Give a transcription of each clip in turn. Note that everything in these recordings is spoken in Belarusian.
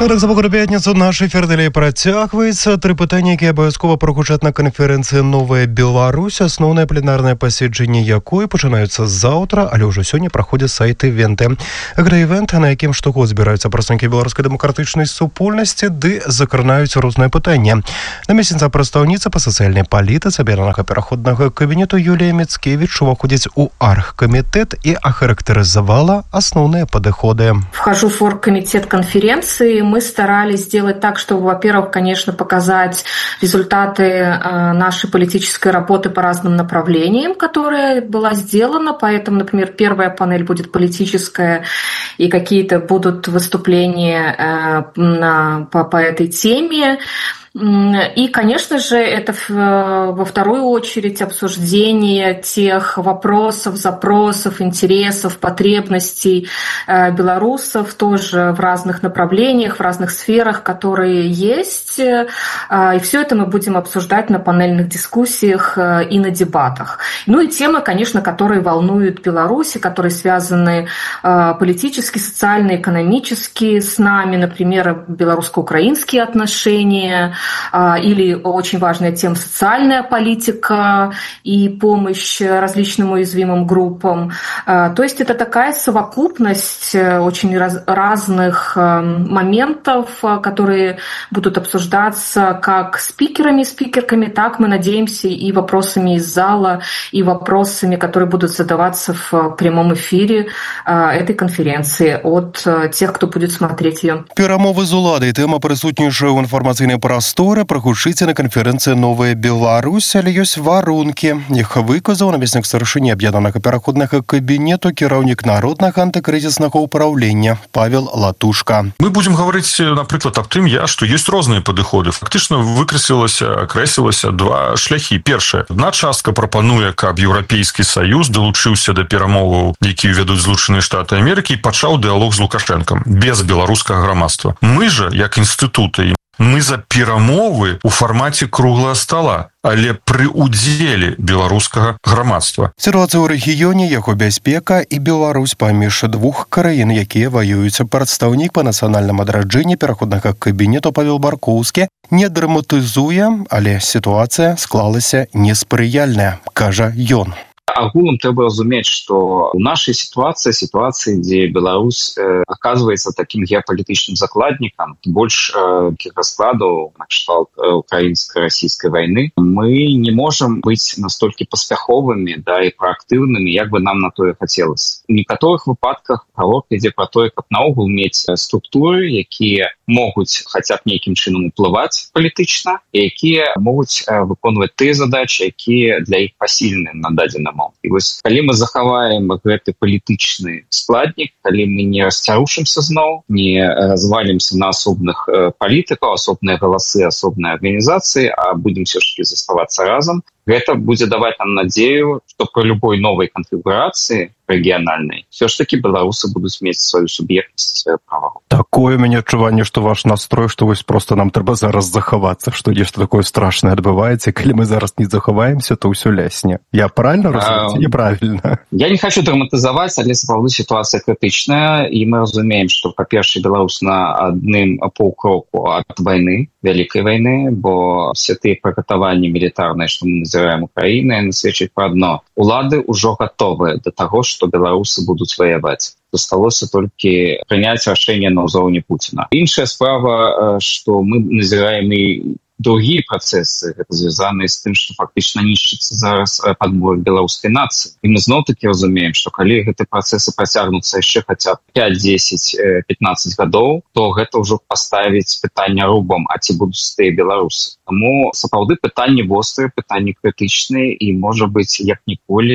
Так, за погоду пятницу наш эфир далее працягваецца. Тры пытанні, якія абавязкова прагучаць на канферэнцыі «Новая Беларусь», асноўнае пленарнае паседжанне якой пачынаюцца заўтра, але ўжо сёння праходзяць сайт-івенты. Аграівент, на якім штогод збіраюцца прадстаўнікі беларускай дэмакратычнай супольнасці, ды закранаюць розныя пытанні. Намесніца прадстаўніца па сацыяльнай палітыцы абранага пераходнага кабінету Юлія Міцкевіч уваходзіць у аргкамітэт і ахарактарызавала асноўныя падыходы. Вхожу в оргкомитет конференции. Мы старались сделать так, чтобы, во-первых, конечно, показать результаты нашей политической работы по разным направлениям, которая была сделана. Поэтому, например, первая панель будет политическая, и какие-то будут выступления по этой теме. И, конечно же, это во вторую очередь обсуждение тех вопросов, запросов, интересов, потребностей белорусов тоже в разных направлениях, в разных сферах, которые есть. И все это мы будем обсуждать на панельных дискуссиях и на дебатах. Ну и темы, конечно, которые волнуют Беларусь, которые связаны политически, социально, экономически с нами, например, белорусско-украинские отношения, или очень важная тема социальная политика и помощь различным уязвимым группам. То есть это такая совокупность очень разных моментов, которые будут обсуждаться как спикерами и спикерками, так, мы надеемся, и вопросами из зала, и вопросами, которые будут задаваться в прямом эфире этой конференции от тех, кто будет смотреть ее. Перамовы з уладай, тэма прысутнічае ў інфармацыйнай прасторы, прагучыце на канферэнцыі «Новая Беларусь», але ёсць варункі. Іх выказаў намеснік старшыні аб'яднанага пераходнага кабінету, кіраўнік народнага антыкрызіснага ўпраўлення Павел Латушка. Мы будем говорить, например, об тым, что есть разные подходы. Фактично окреслилася два шляхи. Першае. Одна частка прапануе, каб Еўрапейскі Саюз далучыўся да перамоваў, якія вядуць Злучаныя Штаты Амерыкі, і пачаў дыалог з Лукашэнкам без беларускага грамадства. Мы же, як інстытуты, мы за перамовы ў фармаце круглага стола, але пры удзеле беларускага грамадства. Сітуацыя ў рэгіёне, яго бяспека і Беларусь паміж двух краін, якія ваююць. Прадстаўнік па нацыянальным адраджэнні пераходнага кабінету Павел Баркоўскі не драматызуе, але сітуацыя склалася неспрыяльная, кажа ён. Агулам трэба разумець, што ў нашай сітуацыі, дзе Беларусь аказваецца такім геапалітычным закладнікам, больш раскладаў на кшталт украінска-расійскай вайны, мы не можам быць настолькі паспяховымі, і праактыўнымі, як бы нам на тое хацелася. У некаторых выпадках гаворка ідзе пра тое, каб наогул мець структуры, якія могуць хаця б нейкім чынам уплываць палітычна, і якія могуць выконваць тыя задачы, якія для іх пасільныя на дадзены момант. І вось, калі мы захаваем гэты палітычны складнік, калі мы не расцярушымся зноў, не развалімся на асобных палітыкаў, асобныя галасы, асобныя арганізацыі, а будзем все ж таки заставацца разам, гэта будзе даваць нам надзею, што пры любой новай канфігурацыі рэгіянальнай все ж таки беларусы будуць мець сваю суб'ектнасць прававу. Такое у мяне адчуванне, што ваш настрой, што вось просто нам трэба зараз захавацца, што нешта такое страшнае адбываецца, калі мы зараз не захаваемся, то ўсё лясне. Я правильно разумею, неправільна? Я не хочу драматызаваць, але сапраўды сітуацыя крытычная, і мы разумеем, што, па-першае, Беларусь на адным паўкроку ад вайны, вялікай вайны, бо все тыя прыгатаванні мілітарныя, што мы назіраем Украінай, сведчаць пра адно. Улады ўжо гатовыя да таго, што беларусы будуць ваяваць. Засталося толькі прыняць рашэнне на ўзроўні Пуціна. Іншая справа, што мы назіраем і другие працэсы, гэта звязаныя з тым, што фактычна нішчыцца зараз падбор беларускай нацыі. І мы зноў-такі разумеем, што калі гэты працэсы працягнуцца яшчэ хаця б 5, 10, 15 гадоў, то гэта ўжо паставіць пытанне рубам, а ці будуць тыя беларусы. Таму сапраўды пытанні вострыя, пытанні крытычныя, і, можа быць, як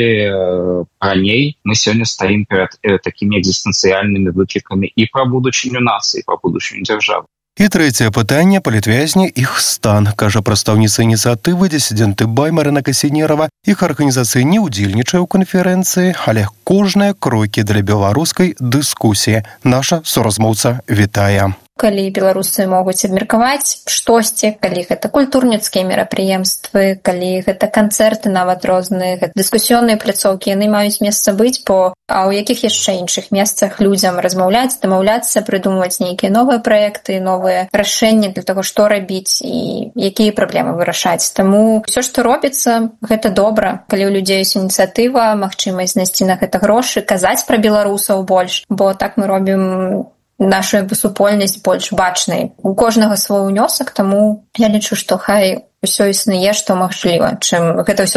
ніколі раней мы сёння стаім перад такімі экзістэнцыяльнымі выклікамі і пра будучыню нацыі, пра будучыню дзяржавы. І трэцяе пытанне – палітвязні, іх стан, кажа прадстаўніца ініцыятывы дысідэнты Бай Марына Касінерава. Іх арганізацыя не ўдзельнічае ў канферэнцыі, але кожныя крокі для беларускай дыскусіі наша суразмоўца вітае. калі беларусы могуць абмеркаваць штосьці, калі гэта культурніцкія мерапрыемствы, калі гэта канцэрты нават розныя, дыскусіённыя пляцоўкі, яны маюць месца быць, бо а ў якіх яшчэ іншых месцах людзям размаўляць, дамаўляцца, прыдумваць нейкія новыя праекты, новыя рашэнні для таго, што рабіць і якія праблемы вырашаць. Таму ўсё, што робіцца, гэта добра, калі ў людзей ёсць ініцыятыва, магчымасць знайсці на гэта грошы, казаць пра беларусаў больш, бо так мы робім нашу супольнасць больш бачнай. У кожнага свой унёсак, таму я лічу, што хай усё існуе, што магчыма, чым гэта ўсё